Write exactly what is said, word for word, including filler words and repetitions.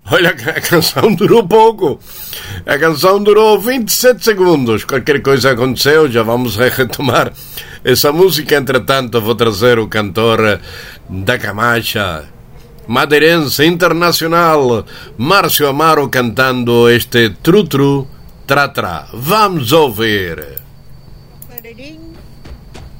Olha que a canção durou pouco. A canção durou vinte e sete segundos. Qualquer coisa aconteceu, já vamos retomar essa música. Entretanto, vou trazer o cantor da Camacha, madeirense internacional, Márcio Amaro, cantando este Tru Tru Tra Tra. Vamos ouvir.